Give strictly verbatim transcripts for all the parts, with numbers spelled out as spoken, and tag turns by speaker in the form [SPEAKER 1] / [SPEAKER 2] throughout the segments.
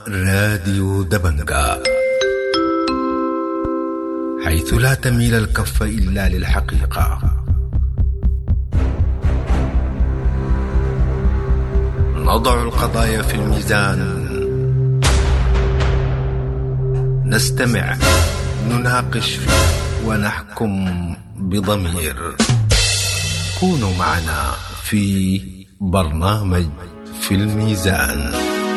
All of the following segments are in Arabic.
[SPEAKER 1] راديو دبنجا، حيث لا تميل الكف إلا للحقيقة. نضع القضايا في الميزان، نستمع، نناقش ونحكم بضمير. كونوا معنا في برنامج في الميزان.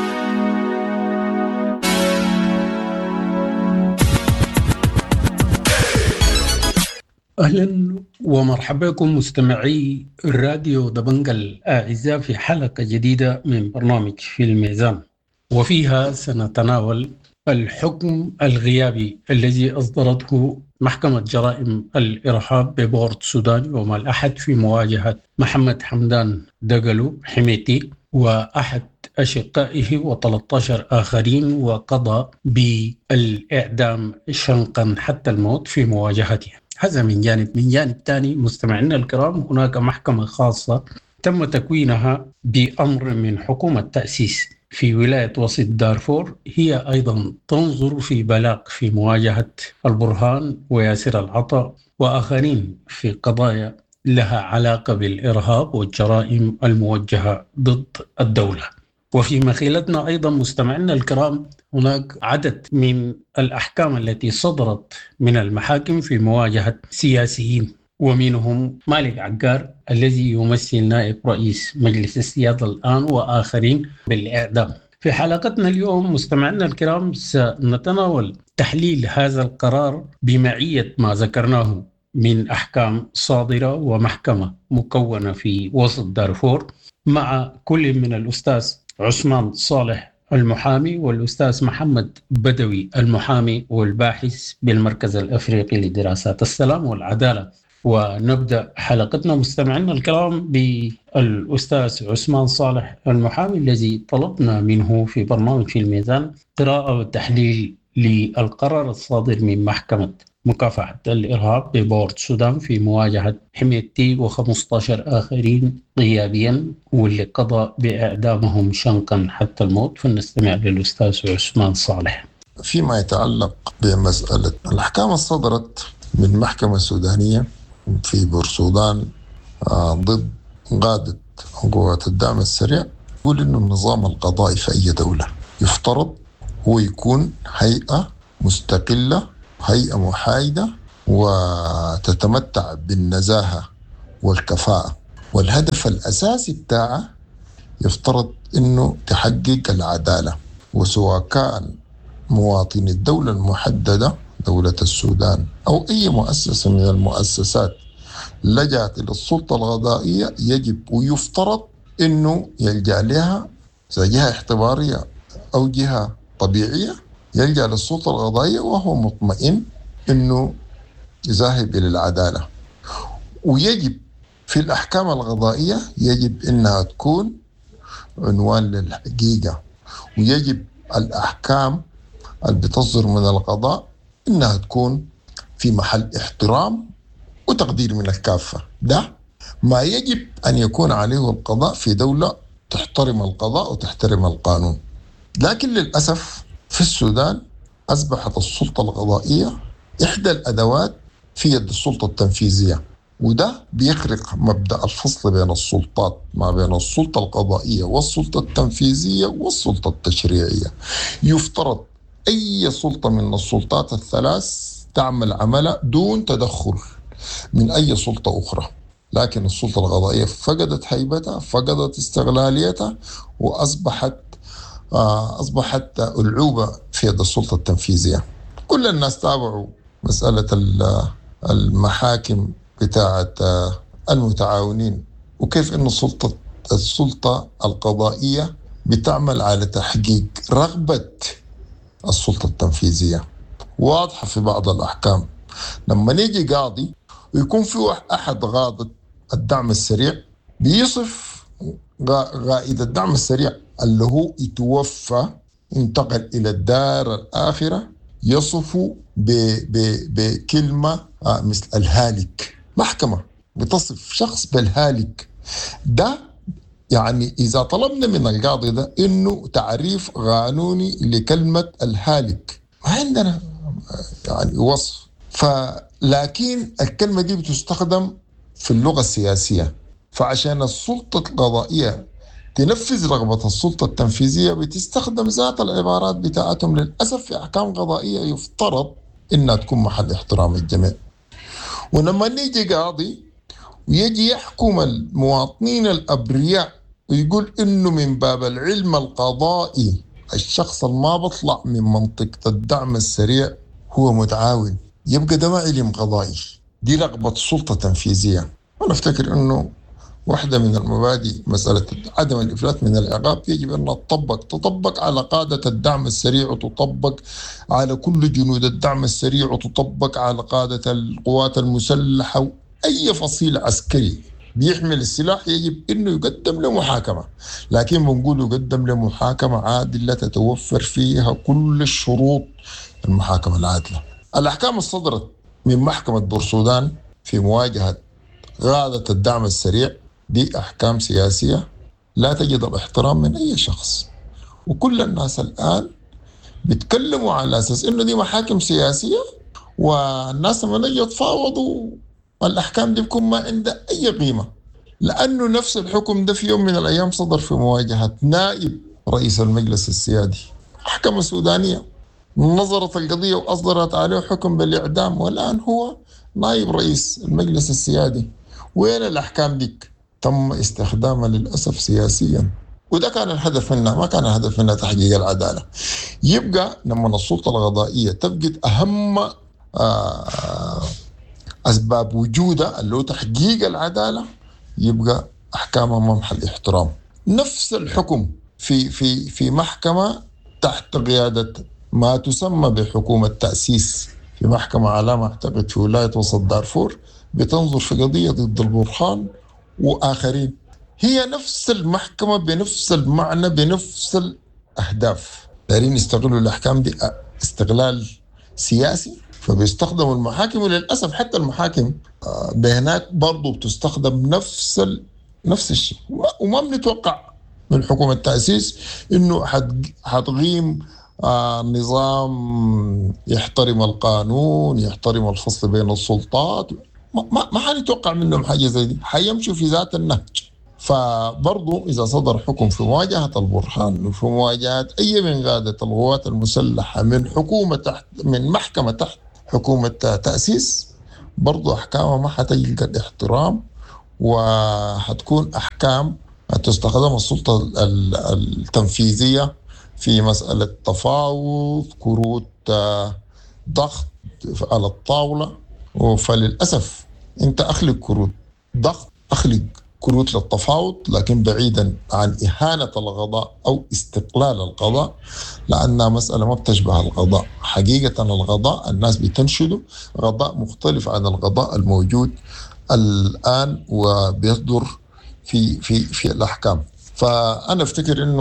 [SPEAKER 2] أهلا ومرحبا بكم مستمعي الراديو دبنجا الأعزاء في حلقة جديدة من برنامج في الميزان، وفيها سنتناول الحكم الغيابي الذي أصدرته محكمة جرائم الإرهاب ببورت السودان يوم الأحد في مواجهة محمد حمدان دقلو حميتي وأحد أشقائه وثلاثة عشر آخرين، وقضى بالإعدام شنقا حتى الموت في مواجهته. هذا من جانب. من جانب ثاني مستمعينا الكرام، هناك محكمة خاصة تم تكوينها بأمر من حكومة تأسيس في ولاية وسط دارفور، هي أيضا تنظر في بلاغ في مواجهة البرهان وياسر العطا وآخرين في قضايا لها علاقة بالإرهاب والجرائم الموجهة ضد الدولة. وفي مخيلتنا أيضا مستمعينا الكرام، هناك عدد من الأحكام التي صدرت من المحاكم في مواجهة سياسيين، ومنهم مالك عقار الذي يمثل نائب رئيس مجلس السيادة الآن وآخرين بالإعدام. في حلقتنا اليوم مستمعينا الكرام سنتناول تحليل هذا القرار بمعية ما ذكرناه من أحكام صادرة ومحكمة مكونة في وسط دارفور، مع كل من الأستاذ عثمان صالح المحامي والأستاذ محمد بدوي المحامي والباحث بالمركز الأفريقي لدراسات السلام والعدالة. ونبدأ حلقتنا مستمعينا الكرام بالأستاذ عثمان صالح المحامي الذي طلبنا منه في برنامج في الميزان قراءة وتحليل للقرار الصادر من محكمة مكافحة الإرهاب ببورت السودان في مواجهة حميتي وخمسة عشر آخرين غيابيا، واللي قضى بإعدامهم شنقا حتى الموت. فنستمع للأستاذ عثمان صالح.
[SPEAKER 3] فيما يتعلق بمسألة الأحكام الصدرت من محكمة سودانية في بورسودان ضد قادة قوات الدعم السريع، يقول إنه النظام القضائي في أي دولة يفترض هو يكون هيئة مستقلة، هيئة محايدة وتتمتع بالنزاهة والكفاءة، والهدف الأساسي بتاعه يفترض إنه تحقق العدالة. وسواء كان مواطن الدولة المحددة دولة السودان أو أي مؤسسة من المؤسسات لجأت إلى السلطة القضائية، يجب ويفترض إنه يلجأ لها إذا جهة اعتبارية أو جهة طبيعية، يلجأ للسلطة القضائية وهو مطمئن إنه يذهب إلى العدالة. ويجب في الأحكام القضائية يجب إنها تكون عنوان للحقيقة، ويجب الأحكام اللي بتصدر من القضاء إنها تكون في محل احترام وتقدير من الكافة. ده ما يجب أن يكون عليه القضاء في دولة تحترم القضاء وتحترم القانون. لكن للأسف في السودان أصبحت السلطة القضائية إحدى الأدوات في يد السلطة التنفيذية، وده بيخرق مبدأ الفصل بين السلطات ما بين السلطة القضائية والسلطة التنفيذية والسلطة التشريعية. يفترض أي سلطة من السلطات الثلاث تعمل عملها دون تدخل من أي سلطة أخرى، لكن السلطة القضائية فقدت هيبتها، فقدت استغلاليتها، وأصبحت أصبحت ألعوبة في يد السلطة التنفيذية. كل الناس تابعوا مسألة المحاكم بتاعة المتعاونين، وكيف أن السلطة السلطة القضائية بتعمل على تحقيق رغبة السلطة التنفيذية. واضحة في بعض الأحكام لما نيجي قاضي ويكون في أحد قادة الدعم السريع بيصف قائد الدعم السريع اللي هو يتوفى انتقل إلى الدار الآخرة، يصفه بكلمة مثل الهالك. محكمة بتصف شخص بالهالك، ده يعني إذا طلبنا من القاضي ده إنه تعريف قانوني لكلمة الهالك، ما عندنا يعني وصف. فلكن الكلمة دي بتستخدم في اللغة السياسية، فعشان السلطة القضائية تنفذ رغبة السلطة التنفيذية بتستخدم ذات العبارات بتاعتهم. للأسف في أحكام قضائية يفترض إنها تكون محل احترام الجميع. ولما نيجي قاضي ويجي يحكم المواطنين الأبرياء ويقول إنه من باب العلم القضائي الشخص اللي ما بطلع من منطقة الدعم السريع هو متعاون، يبقى ده ما علم قضائي، دي رغبة السلطة التنفيذية. أنا أفتكر إنه واحدة من المبادئ مسألة عدم الإفلات من العقاب يجب أن تطبق تطبق على قادة الدعم السريع، وتطبق على كل جنود الدعم السريع، وتطبق على قادة القوات المسلحة. أي فصيل عسكري بيحمل السلاح يجب أنه يقدم لمحاكمة، لكن بنقول يقدم لمحاكمة عادلة تتوفر فيها كل الشروط المحاكمة العادلة. الأحكام الصدرت من محكمة بورسودان في مواجهة قادة الدعم السريع دي أحكام سياسية لا تجد الاحترام من أي شخص، وكل الناس الآن بيتكلموا على أساس إنه دي محاكم سياسية، والناس لما يجوا يتفاوضوا الأحكام دي بيكون ما عندها أي قيمة، لأنه نفس الحكم ده في يوم من الأيام صدر في مواجهة نائب رئيس المجلس السيادي. محكمة سودانية نظرت القضية وأصدرت عليه حكم بالإعدام، والآن هو نائب رئيس المجلس السيادي. وين الأحكام ديك؟ تم استخدامها للأسف سياسيا، وده كان الهدف منها، ما كان الهدف منها تحقيق العدالة. يبقى لما السلطة القضائية تفقد أهم آه أسباب وجودها اللي هو تحقيق العدالة، يبقى أحكامها ممحى الاحترام. نفس الحكم في في في محكمة تحت قيادة ما تسمى بحكومة تأسيس، في محكمة علامة أعتقد في ولاية وسط دارفور بتنظر في قضية ضد البرهان وآخرين، هي نفس المحكمة بنفس المعنى بنفس الأهداف. دارين يستغلوا الأحكام دي استغلال سياسي، فبيستخدموا المحاكم. وللأسف حتى المحاكم بهناك برضو بتستخدم نفس ال... نفس الشيء. وما بنتوقع من حكومة التأسيس إنه حتقيم آه نظام يحترم القانون، يحترم الفصل بين السلطات. ما ما حنتوقع منهم حاجة زي دي، حيمشوا في ذات النهج. فبرضو إذا صدر حكم في مواجهة البرهان وفي مواجهة أي من قادة القوات المسلحة من حكومة تحت من محكمة تحت حكومة تأسيس، برضو أحكامها ما حتلقى الاحترام، وحتكون أحكام تستخدم السلطة التنفيذية في مسألة تفاوض، كروت ضغط على الطاولة. فللأسف أنت أخلق كروت ضغط، أخلق كروت للتفاوض، لكن بعيدا عن إهانة القضاء أو استقلال القضاء، لأنها مسألة ما بتشبه القضاء. حقيقة القضاء الناس بتنشده قضاء مختلف عن القضاء الموجود الآن وبيصدر في في في الأحكام. فأنا أفتكر إنه